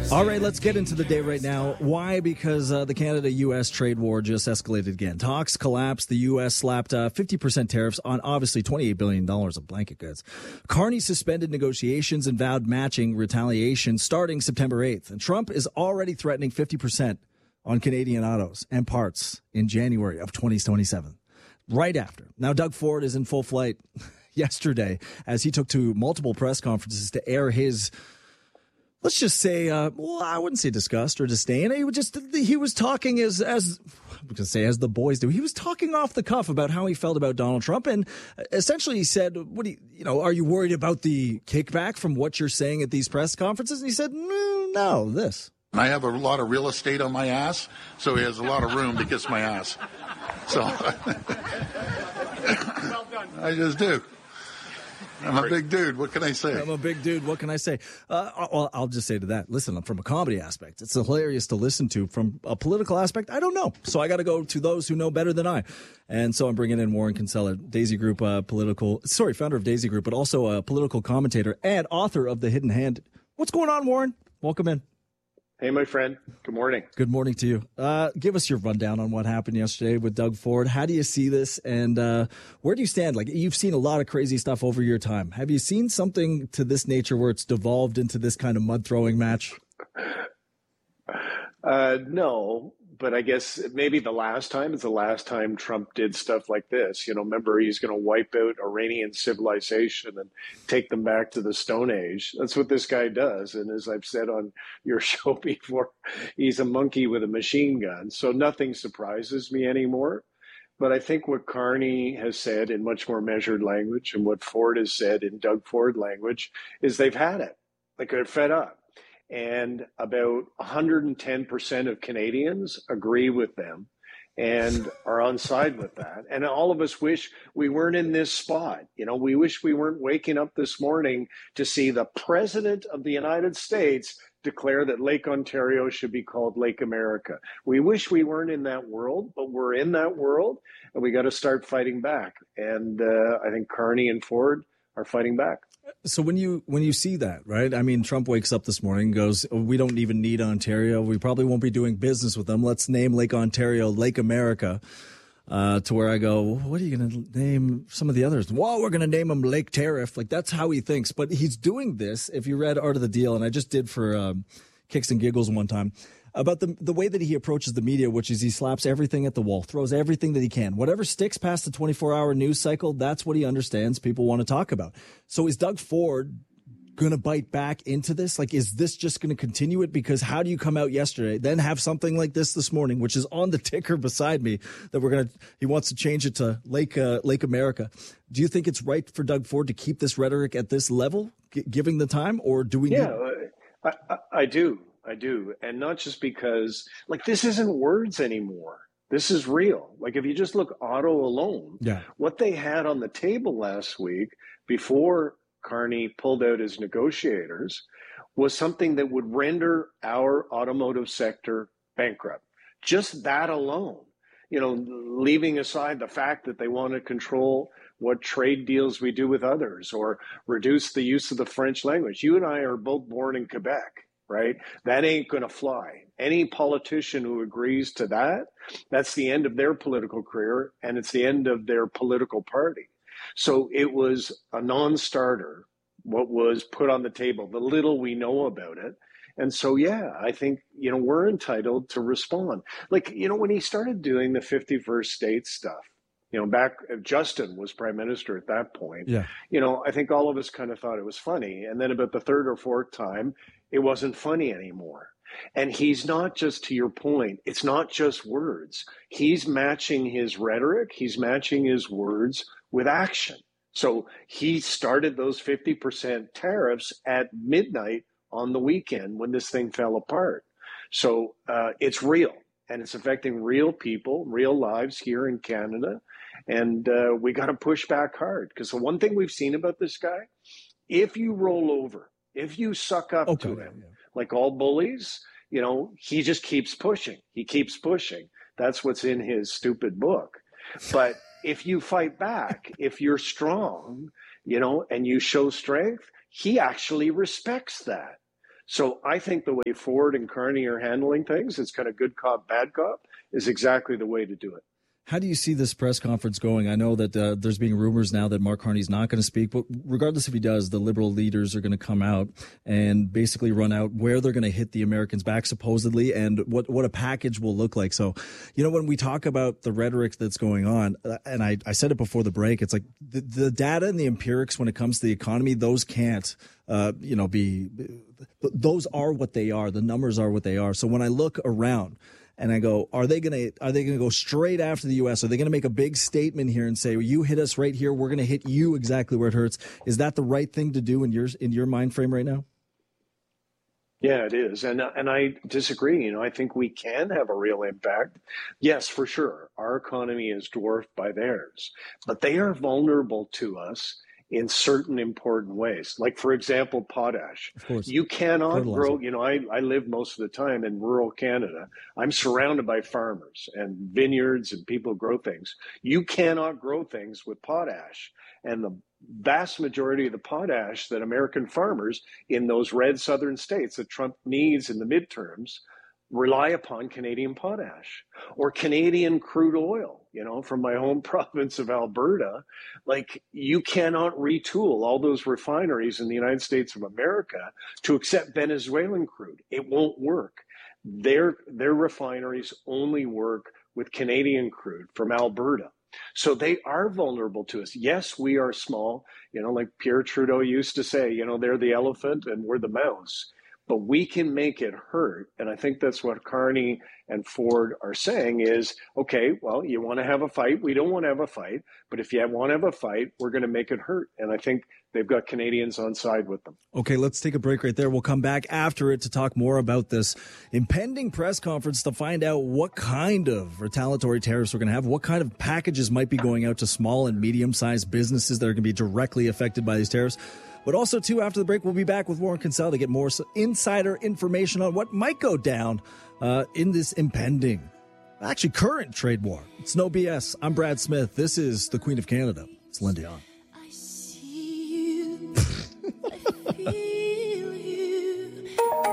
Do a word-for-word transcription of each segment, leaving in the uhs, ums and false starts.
All right, let's get into the day right now. Why? Because uh, the Canada-U S trade war just escalated again. Talks collapsed. The U S slapped uh, fifty percent tariffs on obviously twenty-eight billion dollars of blanket goods. Carney suspended negotiations and vowed matching retaliation starting September eighth. And Trump is already threatening fifty percent on Canadian autos and parts in January of twenty twenty-seven. Right after. Now, Doug Ford is in full flight yesterday as he took to multiple press conferences to air his... Let's just say, uh, well, I wouldn't say disgust or disdain. He would just, he was talking as, as, I'm going to say as the boys do. He was talking off the cuff about how he felt about Donald Trump. And essentially he said, what do you, you know, are you worried about the kickback from what you're saying at these press conferences? And he said, no, no, this. I have a lot of real estate on my ass, so he has a lot of room to kiss my ass. So I just do. I'm a big dude. What can I say? I'm a big dude. What can I say? Uh, I'll, I'll just say to that, listen, from a comedy aspect, it's hilarious to listen to. From a political aspect, I don't know. So I got to go to those who know better than I. And so I'm bringing in Warren Kinsella, Daisy Group uh, political, sorry, founder of Daisy Group, but also a political commentator and author of The Hidden Hand. What's going on, Warren? Welcome in. Hey, my friend. Good morning. Good morning to you. Uh, give us your rundown on what happened yesterday with Doug Ford. How do you see this, and uh, where do you stand? Like, you've seen a lot of crazy stuff over your time. Have you seen something to this nature where it's devolved into this kind of mud-throwing match? Uh, no, but I guess maybe the last time is the last time Trump did stuff like this. You know, remember, he's going to wipe out Iranian civilization and take them back to the Stone Age. That's what this guy does. And as I've said on your show before, he's a monkey with a machine gun. So nothing surprises me anymore. But I think what Carney has said in much more measured language and what Ford has said in Doug Ford language is they've had it. Like, they're fed up. And about one hundred ten percent of Canadians agree with them and are on side with that. And all of us wish we weren't in this spot. You know, we wish we weren't waking up this morning to see the President of the United States declare that Lake Ontario should be called Lake America. We wish we weren't in that world, but we're in that world, and we got to start fighting back. And uh, I think Carney and Ford are fighting back. So when you when you see that, right? I mean, Trump wakes up this morning and goes, oh, we don't even need Ontario. We probably won't be doing business with them. Let's name Lake Ontario Lake America. Uh, to where I go, what are you going to name some of the others? Well, we're going to name them Lake Tariff. Like, that's how he thinks. But he's doing this, if you read Art of the Deal, and I just did for um, Kicks and Giggles one time, about the the way that he approaches the media, which is he slaps everything at the wall, throws everything that he can. Whatever sticks past the twenty-four hour news cycle, that's what he understands people want to talk about. So is Doug Ford going to bite back into this? Like, is this just going to continue it? Because how do you come out yesterday, then have something like this this morning, which is on the ticker beside me, that we're going to, he wants to change it to Lake, uh, Lake America. Do you think it's right for Doug Ford to keep this rhetoric at this level, g- giving the time, or do we yeah, need... I, I, I do. I do. And not just because, like, this isn't words anymore. This is real. Like, if you just look auto alone, yeah. what they had on the table last week before Carney pulled out his negotiators was something that would render our automotive sector bankrupt. Just that alone, you know, leaving aside the fact that they want to control what trade deals we do with others or reduce the use of the French language. You and I are both born in Quebec. Right? That ain't going to fly. Any politician who agrees to that, that's the end of their political career, and it's the end of their political party. So it was a non-starter, what was put on the table, the little we know about it. And so, yeah, I think, you know, we're entitled to respond. Like, you know, when he started doing the fifty-first state stuff, you know, back, Justin was prime minister at that point. Yeah. You know, I think all of us kind of thought it was funny. And then about the third or fourth time, it wasn't funny anymore. And he's not just, to your point, it's not just words. He's matching his rhetoric. He's matching his words with action. So he started those fifty percent tariffs at midnight on the weekend when this thing fell apart. So uh, it's real, and it's affecting real people, real lives here in Canada. And uh, we got to push back hard, because the one thing we've seen about this guy, if you roll over, if you suck up okay, to him, yeah. like all bullies, you know, he just keeps pushing. He keeps pushing. That's what's in his stupid book. But if you fight back, if you're strong, you know, and you show strength, he actually respects that. So I think the way Ford and Carney are handling things, it's kind of good cop, bad cop, is exactly the way to do it. How do you see this press conference going? I know that uh, there's being rumors now that Mark Carney's not going to speak, but regardless if he does, the Liberal leaders are going to come out and basically run out where they're going to hit the Americans back, supposedly, and what, what a package will look like. So, you know, when we talk about the rhetoric that's going on, and I, I said it before the break, it's like the, the data and the empirics when it comes to the economy, those can't, uh, you know, be, those are what they are. The numbers are what they are. So when I look around, and I go, are they going to are they going to go straight after the U S? Are they going to make a big statement here and say, well, you hit us right here, we're going to hit you exactly where it hurts? Is that the right thing to do in your in your mind frame right now? Yeah, it is. And and I disagree. You know, I think we can have a real impact. Yes, for sure. Our economy is dwarfed by theirs, but they are vulnerable to us in certain important ways. Like, for example, potash. Of course. You cannot Fertilizer. grow, you know, I, I live most of the time in rural Canada. I'm surrounded by farmers and vineyards and people grow things. You cannot grow things with potash. And the vast majority of the potash that American farmers in those red southern states that Trump needs in the midterms rely upon Canadian potash or Canadian crude oil, you know, from my home province of Alberta. Like, you cannot retool all those refineries in the United States of America to accept Venezuelan crude. It won't work. Their, their refineries only work with Canadian crude from Alberta. So they are vulnerable to us. Yes, we are small, you know, like Pierre Trudeau used to say, you know, they're the elephant and we're the mouse. But we can make it hurt. And I think that's what Carney and Ford are saying is, okay, well, you want to have a fight. We don't want to have a fight. But if you want to have a fight, we're going to make it hurt. And I think they've got Canadians on side with them. Okay, let's take a break right there. We'll come back after it to talk more about this impending press conference to find out what kind of retaliatory tariffs we're going to have, what kind of packages might be going out to small and medium-sized businesses that are going to be directly affected by these tariffs. But also, too, after the break, we'll be back with Warren Kinsella to get more insider information on what might go down uh, in this impending, actually current trade war. It's no B S. I'm Brad Smith. This is the Queen of Canada. It's Lindy On. I see you. I feel you.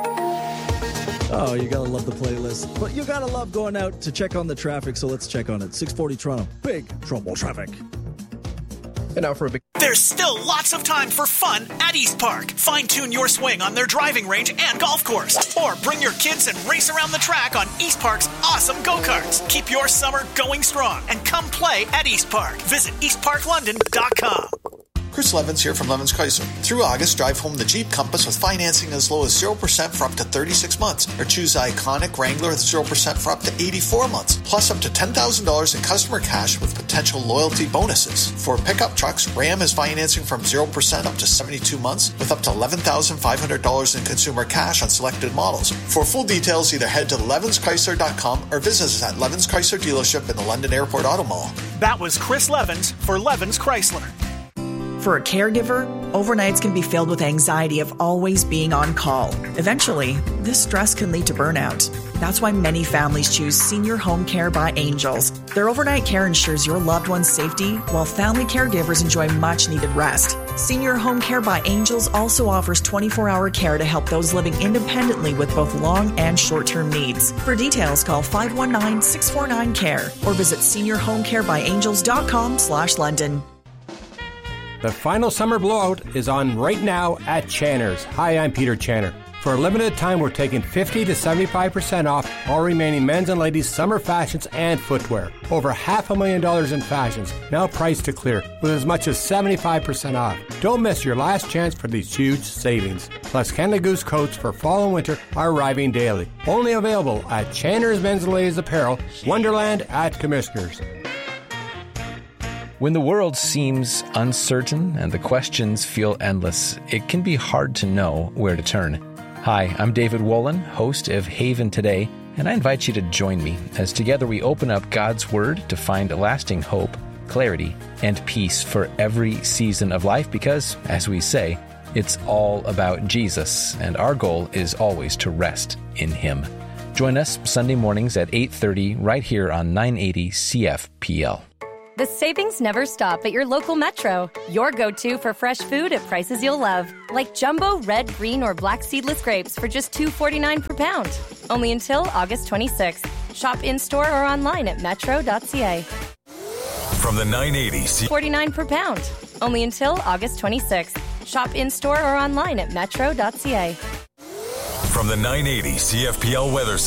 Oh, you gotta love the playlist. But you gotta love going out to check on the traffic, so let's check on it. six forty Toronto. Big trouble traffic. And now for a big... There's still lots of time for fun at East Park. Fine-tune your swing on their driving range and golf course. Or bring your kids and race around the track on East Park's awesome go-karts. Keep your summer going strong and come play at East Park. Visit east park london dot com. Chris Levins here from Levins Chrysler. Through August, drive home the Jeep Compass with financing as low as zero percent for up to thirty-six months. Or choose Iconic Wrangler with zero percent for up to eighty-four months. Plus up to ten thousand dollars in customer cash with potential loyalty bonuses. For pickup trucks, Ram is financing from zero percent up to seventy-two months with up to eleven thousand five hundred dollars in consumer cash on selected models. For full details, either head to levins chrysler dot com or visit us at Levins Chrysler dealership in the London Airport Auto Mall. That was Chris Levins for Levins Chrysler. For a caregiver, overnights can be filled with anxiety of always being on call. Eventually, this stress can lead to burnout. That's why many families choose Senior Home Care by Angels. Their overnight care ensures your loved one's safety, while family caregivers enjoy much-needed rest. Senior Home Care by Angels also offers twenty-four hour care to help those living independently with both long and short-term needs. For details, call five one nine, six four nine, C A R E or visit senior home care by angels dot com slash London. The final summer blowout is on right now at Channer's. Hi, I'm Peter Channer. For a limited time, we're taking fifty to seventy-five percent off all remaining men's and ladies' summer fashions and footwear. Over half a million dollars in fashions, now priced to clear, with as much as seventy-five percent off. Don't miss your last chance for these huge savings. Plus, Canada Goose coats for fall and winter are arriving daily. Only available at Channer's Men's and Ladies Apparel, Wonderland at Commissioners. When the world seems uncertain and the questions feel endless, it can be hard to know where to turn. Hi, I'm David Wolin, host of Haven Today, and I invite you to join me as together we open up God's Word to find lasting hope, clarity, and peace for every season of life because, as we say, it's all about Jesus, and our goal is always to rest in Him. Join us Sunday mornings at eight thirty right here on nine eighty C F P L. The savings never stop at your local Metro. Your go-to for fresh food at prices you'll love. Like jumbo red, green, or black seedless grapes for just two dollars and forty-nine cents per pound. Only until August twenty-sixth. Shop in-store or online at metro dot c a. From the nine eighty C- forty-nine cents per pound. Only until August twenty-sixth. Shop in-store or online at metro dot c a. From the nine eighty C F P L Weather Center.